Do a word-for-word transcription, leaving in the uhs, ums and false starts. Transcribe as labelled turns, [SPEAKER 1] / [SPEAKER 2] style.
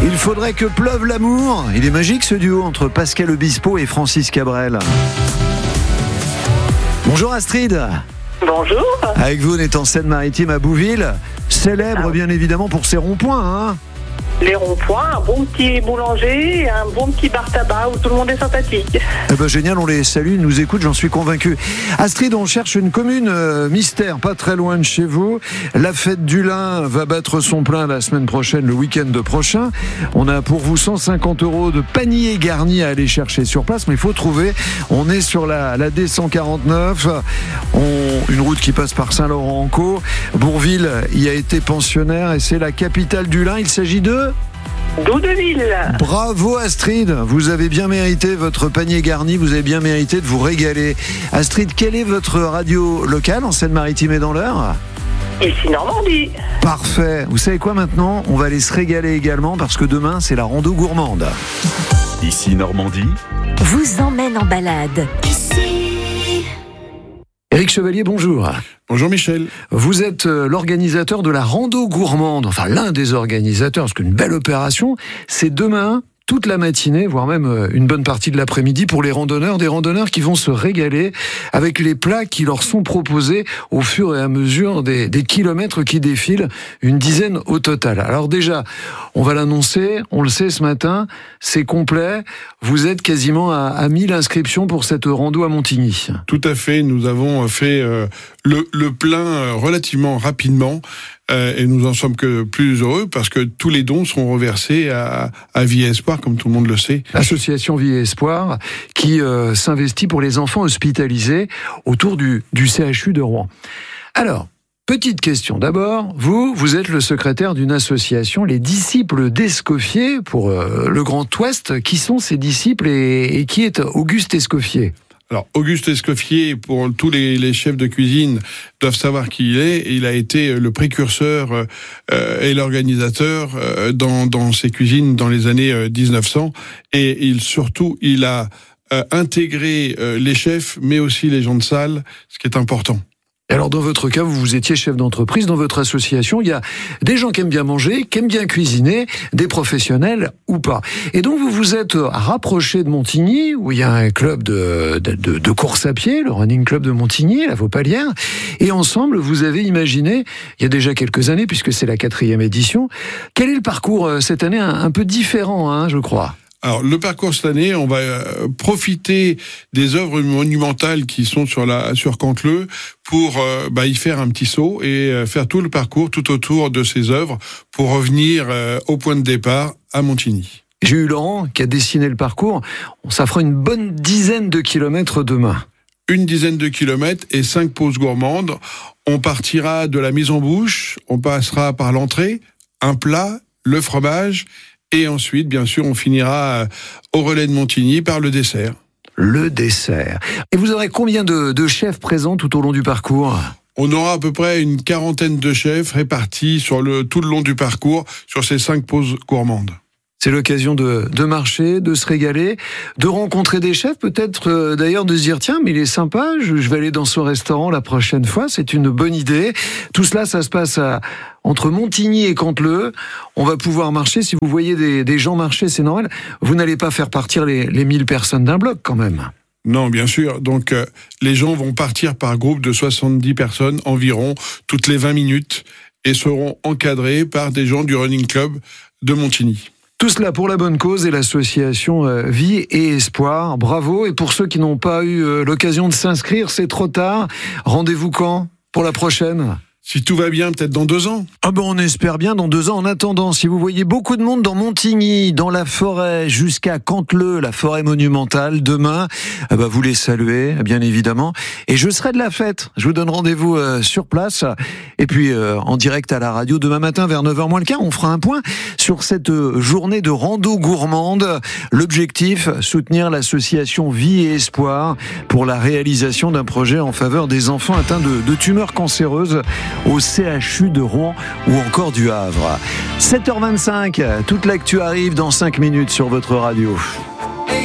[SPEAKER 1] Il faudrait que pleuve l'amour. Il est magique ce duo entre Pascal Obispo et Francis Cabrel. Bonjour Astrid.
[SPEAKER 2] Bonjour.
[SPEAKER 1] Avec vous, on est en Seine-Maritime à Bouville, célèbre ah. bien évidemment pour ses ronds-points. Hein.
[SPEAKER 2] Les ronds-points, un bon petit boulanger et un bon petit bar tabac où tout le monde est sympathique.
[SPEAKER 1] Eh ben, génial, on les salue, ils nous écoutent, j'en suis convaincu. Astrid, on cherche une commune euh, mystère, pas très loin de chez vous. La fête du lin va battre son plein la semaine prochaine, le week-end prochain. On a pour vous cent cinquante euros de panier garni à aller chercher sur place, mais il faut trouver. On est sur la, la D cent quarante-neuf, on, une route qui passe par Saint-Laurent-en-Caux. Bourville y a été pensionnaire et c'est la capitale du lin. Il s'agit de
[SPEAKER 2] Doudeville.
[SPEAKER 1] Bravo Astrid, vous avez bien mérité votre panier garni, vous avez bien mérité de vous régaler. Astrid, quelle est votre radio locale en Seine-Maritime et dans l'Eure ?
[SPEAKER 2] Ici Normandie.
[SPEAKER 1] Parfait, vous savez quoi maintenant ? On va aller se régaler également parce que demain c'est la rando gourmande.
[SPEAKER 3] Ici Normandie
[SPEAKER 4] vous emmène en balade.
[SPEAKER 1] Éric Chevalier, bonjour.
[SPEAKER 5] Bonjour Michel.
[SPEAKER 1] Vous êtes l'organisateur de la rando gourmande, enfin l'un des organisateurs, parce qu'une belle opération, c'est demain, toute la matinée, voire même une bonne partie de l'après-midi pour les randonneurs, des randonneurs qui vont se régaler avec les plats qui leur sont proposés au fur et à mesure des, des kilomètres qui défilent, une dizaine au total. Alors déjà, on va l'annoncer, on le sait ce matin, c'est complet, vous êtes quasiment à, à mille inscriptions pour cette rando à Montigny.
[SPEAKER 5] Tout à fait, nous avons fait euh, le, le plein relativement rapidement. Euh, et nous en sommes que plus heureux parce que tous les dons seront reversés à, à Vie et Espoir, comme tout le monde le sait.
[SPEAKER 1] L'association Vie et Espoir qui euh, s'investit pour les enfants hospitalisés autour du, du C H U de Rouen. Alors, petite question. D'abord, vous, vous êtes le secrétaire d'une association, les disciples d'Escoffier pour euh, le Grand Ouest. Qui sont ces disciples et, et qui est Auguste Escoffier ?
[SPEAKER 5] Alors, Auguste Escoffier, pour tous les, les chefs de cuisine, doivent savoir qui il est. Il a été le précurseur euh, et l'organisateur euh, dans, dans ces cuisines dans les années euh, dix-neuf cents. Et il, surtout, il a euh, intégré euh, les chefs, mais aussi les gens de salle, ce qui est important.
[SPEAKER 1] Alors dans votre cas, vous, vous étiez chef d'entreprise, dans votre association, il y a des gens qui aiment bien manger, qui aiment bien cuisiner, des professionnels ou pas. Et donc vous vous êtes rapproché de Montigny, où il y a un club de, de, de, de course à pied, le Running Club de Montigny, la Vaupalière, et ensemble vous avez imaginé, il y a déjà quelques années, puisque c'est la quatrième édition, quel est le parcours cette année un, un peu différent, hein, je crois ?
[SPEAKER 5] Alors, le parcours cette année, on va profiter des œuvres monumentales qui sont sur la sur Canteleu pour euh, bah, y faire un petit saut et euh, faire tout le parcours tout autour de ces œuvres pour revenir euh, au point de départ à Montigny.
[SPEAKER 1] J'ai eu Laurent qui a dessiné le parcours. Ça fera une bonne dizaine de kilomètres demain.
[SPEAKER 5] Une dizaine de kilomètres et cinq pauses gourmandes. On partira de la mise en bouche, on passera par l'entrée, un plat, le fromage. Et ensuite, bien sûr, on finira au relais de Montigny par le dessert.
[SPEAKER 1] Le dessert. Et vous aurez combien de, de chefs présents tout au long du parcours ?
[SPEAKER 5] On aura à peu près une quarantaine de chefs répartis sur le, tout le long du parcours sur ces cinq pauses gourmandes.
[SPEAKER 1] C'est l'occasion de, de marcher, de se régaler, de rencontrer des chefs, peut-être euh, d'ailleurs de se dire tiens, mais il est sympa, je, je vais aller dans son restaurant la prochaine fois, c'est une bonne idée. Tout cela, ça se passe à, entre Montigny et Canteleu. On va pouvoir marcher, si vous voyez des, des gens marcher, c'est normal. Vous n'allez pas faire partir les, les mille personnes d'un bloc quand même.
[SPEAKER 5] Non, bien sûr. Donc, euh, les gens vont partir par groupe de soixante-dix personnes environ, toutes les vingt minutes, et seront encadrés par des gens du Running Club de Montigny.
[SPEAKER 1] Tout cela pour la bonne cause et l'association Vie et Espoir. Bravo. Et pour ceux qui n'ont pas eu l'occasion de s'inscrire, c'est trop tard. Rendez-vous quand pour la prochaine ?
[SPEAKER 5] Si tout va bien, peut-être dans deux ans.
[SPEAKER 1] Ah ben on espère bien dans deux ans. En attendant, si vous voyez beaucoup de monde dans Montigny, dans la forêt, jusqu'à Canteleu, la forêt monumentale, demain, eh ben vous les saluez, bien évidemment. Et je serai de la fête. Je vous donne rendez-vous euh, sur place. Et puis, euh, en direct à la radio, demain matin, vers neuf heures moins le quart, on fera un point sur cette journée de rando gourmande. L'objectif, soutenir l'association Vie et Espoir pour la réalisation d'un projet en faveur des enfants atteints de, de tumeurs cancéreuses au C H U de Rouen ou encore du Havre. sept heures vingt-cinq, toute l'actu arrive dans cinq minutes sur votre radio.